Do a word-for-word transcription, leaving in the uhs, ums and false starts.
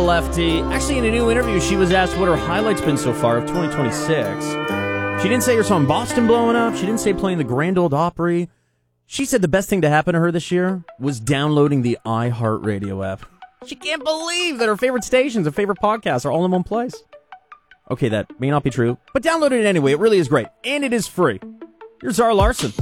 Lefty. Actually, in a new interview, she was asked what her highlight's been so far of twenty twenty-six. She didn't say her song Boston blowing up. She didn't say playing the Grand Ole Opry. She said the best thing to happen to her this year was downloading the iHeartRadio app. She can't believe that her favorite stations, her favorite podcasts are all in one place. Okay, that may not be true, but download it anyway. It really is great, and it is free. Here's Zara Larson.